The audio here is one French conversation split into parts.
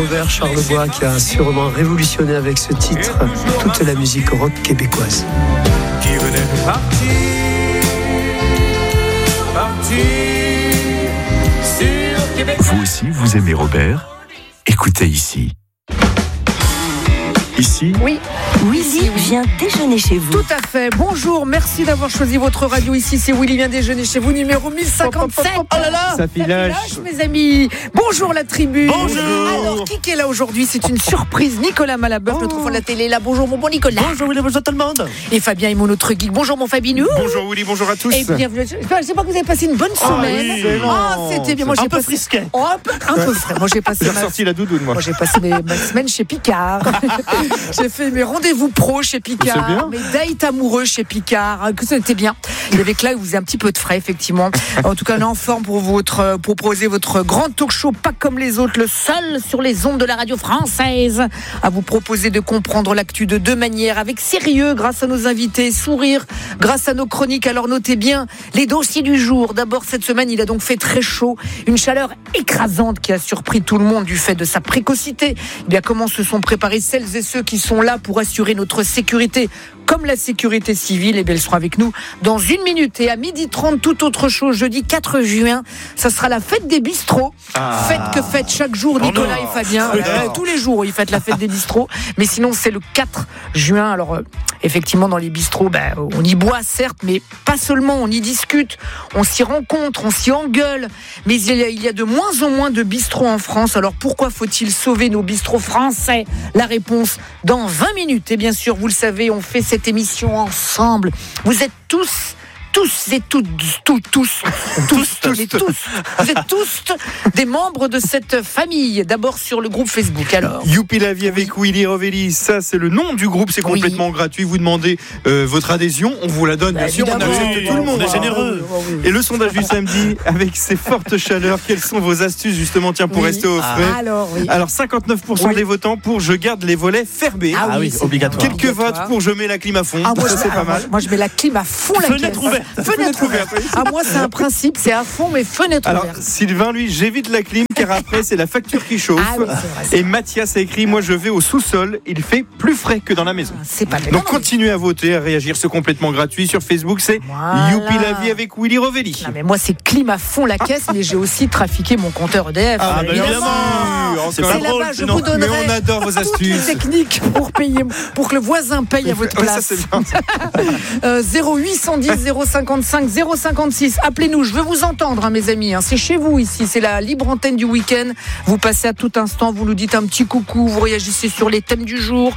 Robert Charlebois qui a sûrement révolutionné avec ce titre toute la musique rock québécoise. Qui venait de partir sur Québec. Vous aussi, vous aimez Robert ? Écoutez ici. Ici, Oui, Willy vient déjeuner chez vous. Tout à fait. Bonjour, merci d'avoir choisi votre radio ici. C'est Willy vient déjeuner chez vous, numéro 1057. Oh là là, ça filoche, mes amis. Bonjour la tribu. Bonjour. Alors, qui est là aujourd'hui ? C'est une surprise. Nicolas Malabeuf, notre fois de la télé, là. Bonjour mon bon Nicolas. Bonjour Willy, bonjour tout le monde. Et Fabien est mon autre geek. Bonjour mon Fabinou. Bonjour Willy, bonjour à tous. Et bienvenue. J'espère que vous avez passé une bonne semaine. Oui, c'était bien. Moi, un j'ai peu passé... frisquet. Oh, un peu frais. Moi, j'ai passé J'ai ressorti la doudoune, moi. Moi, j'ai passé ma semaine chez Picard. J'ai fait mes rendez-vous pro chez Picard, mes dates amoureux chez Picard. Que c'était bien. Il y avait que là où vous avez un petit peu de frais, effectivement. En tout cas, on est en forme pour proposer votre grand talk show, pas comme les autres, le seul sur les ondes de la radio française, à vous proposer de comprendre l'actu de deux manières, avec sérieux, grâce à nos invités, sourire, grâce à nos chroniques. Alors notez bien les dossiers du jour. D'abord, cette semaine, il a donc fait très chaud, une chaleur écrasante qui a surpris tout le monde du fait de sa précocité. Eh bien, comment se sont préparés celles et ceux qui sont là pour assurer notre sécurité, comme la sécurité civile? Et bien, elles seront avec nous dans une minute. Et à 12h30, tout autre chose, jeudi 4 juin, ça sera la fête des bistrots. Fête que fête chaque jour Nicolas et Fabien. Tous les jours, ils fêtent la fête des bistrots. Mais sinon, c'est le 4 juin. Alors, effectivement, dans les bistrots, on y boit, certes, mais pas seulement. On y discute, on s'y rencontre, on s'y engueule. Mais il y a de moins en moins de bistrots en France. Alors, pourquoi faut-il sauver nos bistrots français? La réponse dans 20 minutes. Et bien sûr, vous le savez, on fait cette émission ensemble. Vous êtes tous et toutes, vous êtes tous des membres de cette famille. D'abord sur le groupe Facebook. Alors, Youpi la vie avec Willy Rovelli, ça c'est le nom du groupe, c'est complètement gratuit. Vous demandez votre adhésion, on vous la donne, bien sûr, on accepte tout le monde. On est généreux. Et le sondage du samedi, avec ces fortes chaleurs, quelles sont vos astuces justement, pour rester au frais? Alors 59% des votants pour je garde les volets fermés. Ah oui, obligatoire. Quelques votes pour je mets la clim à fond. Ça c'est pas mal. Moi je mets la clim à fond, la Fenêtre ouverte. Fenêtre ouverte. Moi c'est un principe, c'est à fond, mais fenêtre Alors ouverte. Sylvain, lui, j'évite la clim car après c'est la facture qui chauffe. Ah oui, c'est vrai. Et Mathias a écrit, moi je vais au sous-sol, il fait plus frais que dans la maison. C'est pas Donc continuez à voter, à réagir, c'est complètement gratuit. Sur Facebook, c'est Youpi la vie avec Willy Rovelli. Non mais moi c'est clim à fond la caisse, mais j'ai aussi trafiqué mon compteur EDF. Évidemment. C'est là-bas, je vous donnerai mais on adore vos toutes les astuces. techniques pour payer, pour que le voisin paye à votre place. Ça, c'est bien. 0810 055 056. Appelez-nous, je veux vous entendre, mes amis. C'est chez vous ici, c'est la libre antenne du week-end. Vous passez à tout instant, vous nous dites un petit coucou, vous réagissez sur les thèmes du jour.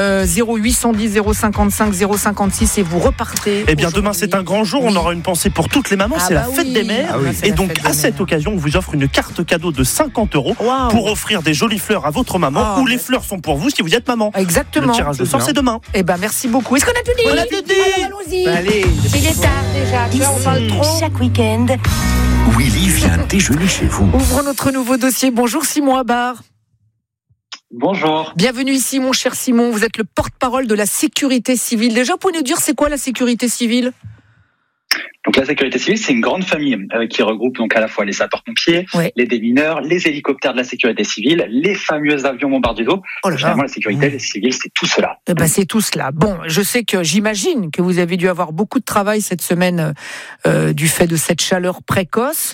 0810 055 056 et vous repartez. Eh bien, demain, c'est un grand jour. On aura une pensée pour toutes les mamans. C'est la fête des mères. Et donc, à cette occasion, on vous offre une carte cadeau de 50 € pour offrir des jolies fleurs à votre maman. Ou les fleurs sont pour vous si vous êtes maman. Exactement. Le tirage de sort, c'est demain. Eh ben, merci beaucoup. Est-ce qu'on a tout dit? On a tout dit. Allons-y. Allez. Il est tard déjà. Tu vois, on parle trop. Chaque week-end, Willy vient déjeuner chez vous. Ouvrons notre nouveau dossier. Bonjour Simon Abar. Bonjour. Bienvenue ici, mon cher Simon. Vous êtes le porte-parole de la sécurité civile. Déjà, vous pouvez nous dire c'est quoi la sécurité civile? Donc la sécurité civile, c'est une grande famille qui regroupe donc à la fois les sapeurs-pompiers, les démineurs, les hélicoptères de la sécurité civile, les fameux avions bombardiers d'eau. Finalement, la sécurité civile, c'est tout cela. C'est tout cela. Bon, je sais que j'imagine que vous avez dû avoir beaucoup de travail cette semaine du fait de cette chaleur précoce.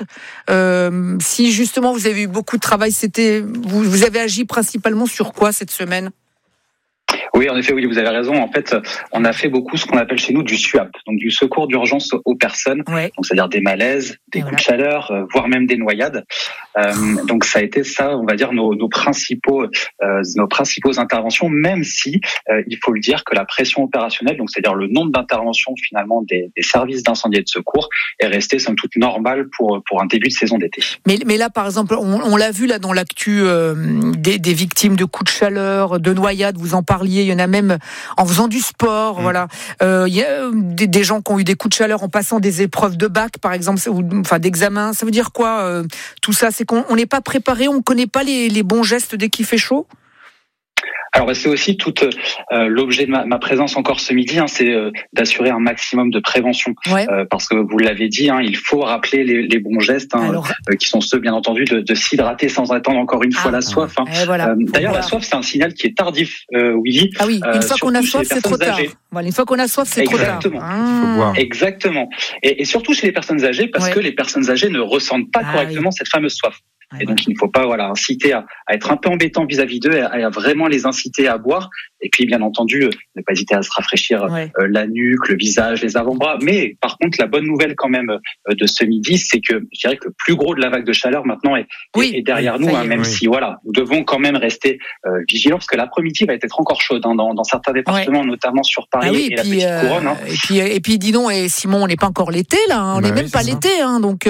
Si justement vous avez eu beaucoup de travail, vous avez agi principalement sur quoi cette semaine? Oui, en effet, oui, vous avez raison. En fait, on a fait beaucoup ce qu'on appelle chez nous du SUAP, donc du secours d'urgence aux personnes, donc c'est-à-dire des malaises, des coups de chaleur, voire même des noyades. Donc ça a été ça, on va dire, nos principaux interventions, même si il faut le dire que la pression opérationnelle, donc c'est-à-dire le nombre d'interventions finalement des services d'incendie et de secours, est restée somme toute normale pour un début de saison d'été. Mais là, par exemple, on l'a vu là dans l'actu des victimes de coups de chaleur, de noyades, vous en parliez. Il y en a même en faisant du sport, voilà. Il y a des gens qui ont eu des coups de chaleur en passant des épreuves de bac, par exemple, enfin d'examen. Ça veut dire quoi tout ça? C'est qu'on n'est pas préparé, on ne connaît pas les bons gestes dès qu'il fait chaud? Alors c'est aussi tout l'objet de ma présence encore ce midi, c'est d'assurer un maximum de prévention, parce que vous l'avez dit, il faut rappeler les bons gestes, qui sont ceux bien entendu de s'hydrater sans attendre encore une fois la soif. D'ailleurs la soif c'est un signal qui est tardif, Willy. Ah oui, une fois qu'on a soif c'est trop tard. Voilà, une fois qu'on a soif c'est trop tard. Exactement. Et surtout chez les personnes âgées, parce que les personnes âgées ne ressentent pas correctement cette fameuse soif. Et donc il ne faut pas inciter à être un peu embêtant vis-à-vis d'eux, à vraiment les inciter à boire. Et puis bien entendu, ne pas hésiter à se rafraîchir la nuque, le visage, les avant-bras. Mais par contre, la bonne nouvelle quand même de ce midi, c'est que je dirais que le plus gros de la vague de chaleur maintenant est derrière nous, même si nous devons quand même rester vigilants, parce que l'après-midi va être encore chaude dans certains départements, notamment sur Paris et la Petite Couronne. Et puis dis donc, Simon, on n'est pas encore l'été là, on n'est même pas l'été, donc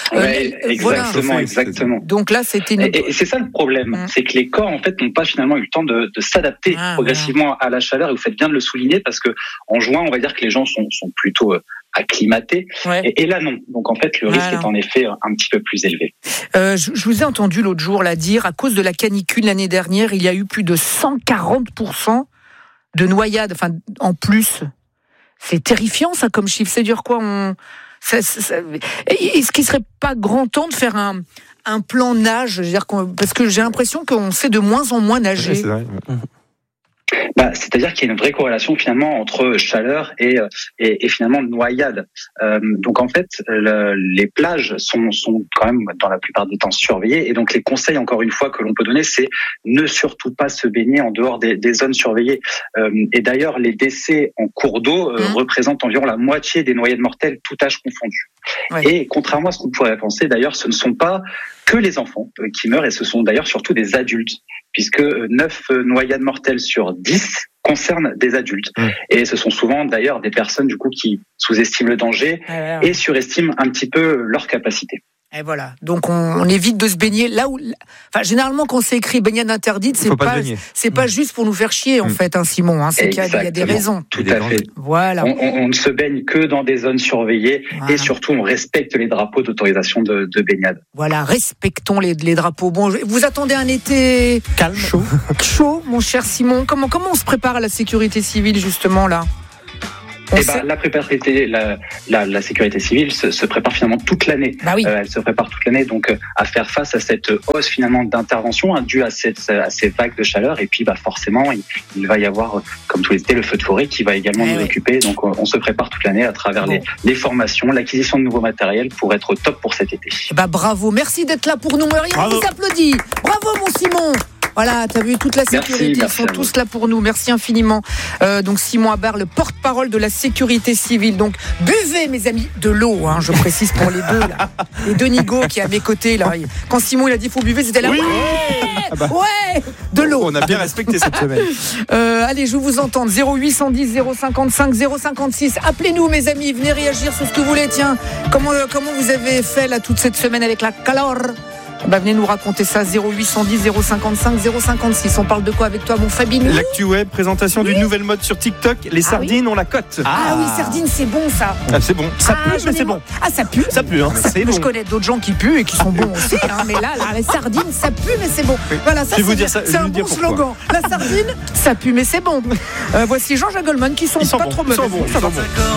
exactement. Donc là, c'était et c'est ça le problème, c'est que les corps en fait n'ont pas finalement eu le temps de s'adapter progressivement à la chaleur. Et vous faites bien de le souligner, parce que en juin, on va dire que les gens sont plutôt acclimatés, et là non. Donc en fait, le risque est en effet un petit peu plus élevé. Je vous ai entendu l'autre jour dire, à cause de la canicule l'année dernière, il y a eu plus de 140% de noyades, en plus. C'est terrifiant ça comme chiffre. C'est dur quoi. Est-ce qu'il serait pas grand temps de faire un plan nage, parce que j'ai l'impression qu'on sait de moins en moins nager. C'est vrai. C'est-à-dire qu'il y a une vraie corrélation finalement entre chaleur et finalement noyade. Donc en fait, les plages sont quand même dans la plupart des temps surveillées, et donc les conseils encore une fois que l'on peut donner, c'est ne surtout pas se baigner en dehors des zones surveillées. Et d'ailleurs, les décès en cours d'eau représentent environ la moitié des noyades mortelles, tout âge confondu. Et contrairement à ce qu'on pourrait penser, d'ailleurs, ce ne sont pas que les enfants qui meurent, et ce sont d'ailleurs surtout des adultes, puisque 9 noyades mortelles sur 10 concernent des adultes. Et ce sont souvent d'ailleurs des personnes du coup qui sous-estiment le danger et surestiment un petit peu leur capacité. Et voilà. Donc on évite de se baigner là où. Généralement quand c'est écrit baignade interdite, c'est pas juste pour nous faire chier en fait, Simon. C'est qu'il y a des raisons. Tout à fait. Voilà. On ne se baigne que dans des zones surveillées, et surtout on respecte les drapeaux d'autorisation de baignade. Voilà, respectons les drapeaux. Bon, vous attendez un été calme, chaud, mon cher Simon. Comment on se prépare à la sécurité civile justement là? La sécurité civile se prépare finalement toute l'année. Elle se prépare toute l'année donc à faire face à cette hausse finalement d'intervention due à ces vagues de chaleur. Et puis forcément il va y avoir, comme tous les étés, le feu de forêt qui va également nous occuper. Donc on se prépare toute l'année à travers les formations, l'acquisition de nouveaux matériels pour être au top pour cet été. Bravo, merci d'être là pour nous. On vous applaudit. Bravo mon Simon. Voilà, t'as vu, toute la sécurité, ils sont tous là pour nous. Merci infiniment. Donc Simon Habart, le porte-parole de la sécurité civile. Donc buvez, mes amis, de l'eau, je précise pour les deux là. Les deux nigauds qui est à mes côtés là. Quand Simon il a dit faut buvez, c'était là. Ouais, de l'eau. On a bien respecté cette semaine. Allez, je vous entends. 0810 055 056. Appelez-nous, mes amis, venez réagir sur ce que vous voulez. Tiens, comment vous avez fait là toute cette semaine avec la calor? Venez nous raconter ça, 0810 055 056. On parle de quoi avec toi, mon Fabinho? L'actu web, présentation d'une nouvelle mode sur TikTok. Les sardines, on la cote. Oui, sardines, c'est bon ça. C'est bon. Ça pue, mais c'est bon. Ça pue. Ça pue, c'est bon. Je connais d'autres gens qui puent et qui sont bons aussi. Mais là, les sardines, ça pue, mais c'est bon. Voilà, ça, c'est un bon slogan. La sardine, ça pue, mais c'est bon. Voici Jean-Jacques Goldman qui sont pas trop mauvais. Ils sont bons.